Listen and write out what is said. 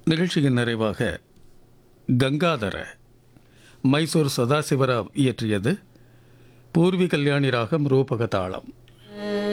நிகழ்ச்சியின் நிறைவாக கங்காதர மைசூர் சதாசிவராவ் இயற்றியது. பூர்வி கல்யாணி ராகம் ரூபக தாளம்.